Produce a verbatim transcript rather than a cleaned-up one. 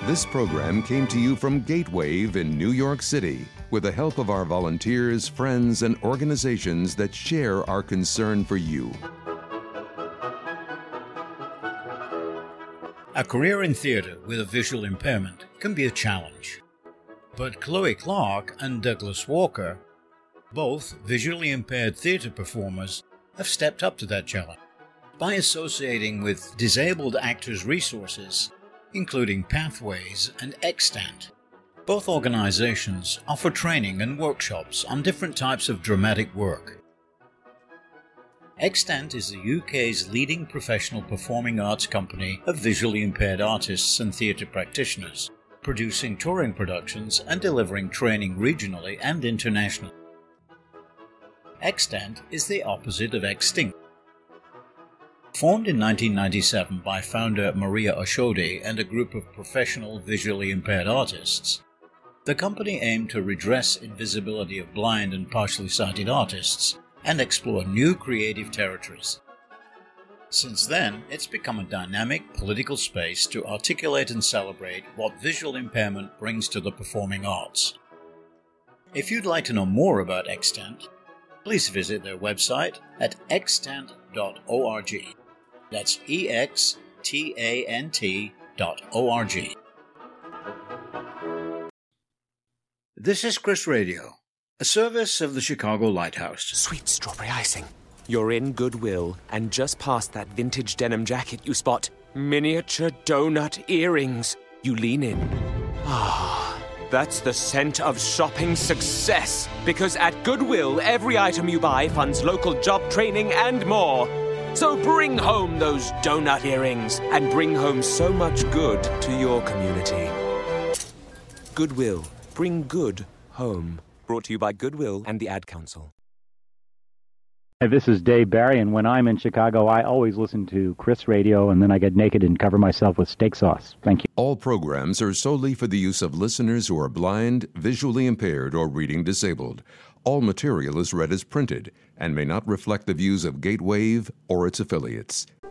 This program came to you from Gatewave in New York City with the help of our volunteers, friends, and organizations that share our concern for you. A career in theatre with a visual impairment can be a challenge. But Chloe Clark and Douglas Walker, both visually impaired theatre performers, have stepped up to that challenge by associating with Disabled Actors Resources, including Pathways and Extant. Both organizations offer training and workshops on different types of dramatic work. Extant is the U K's leading professional performing arts company of visually impaired artists and theatre practitioners, producing touring productions and delivering training regionally and internationally. Extant is the opposite of Extinct. Formed in nineteen ninety-seven by founder Maria Oshodi and a group of professional visually impaired artists, the company aimed to redress invisibility of blind and partially sighted artists and explore new creative territories. Since then, it's become a dynamic political space to articulate and celebrate what visual impairment brings to the performing arts. If you'd like to know more about Extant, please visit their website at extant dot org. That's E X T A N T dot O R G. This is Chris Radio, a service of the Chicago Lighthouse. Sweet strawberry icing. You're in Goodwill, and just past that vintage denim jacket you spot miniature donut earrings. You lean in. Ah, that's the scent of shopping success. Because at Goodwill, every item you buy funds local job training and more. So bring home those donut earrings and bring home so much good to your community. Goodwill. Bring good home. Brought to you by Goodwill and the Ad Council. Hey, this is Dave Barry, and when I'm in Chicago, I always listen to Chris Radio, and then I get naked and cover myself with steak sauce. Thank you. All programs are solely for the use of listeners who are blind, visually impaired, or reading disabled. All material is read as printed and may not reflect the views of Gatewave or its affiliates.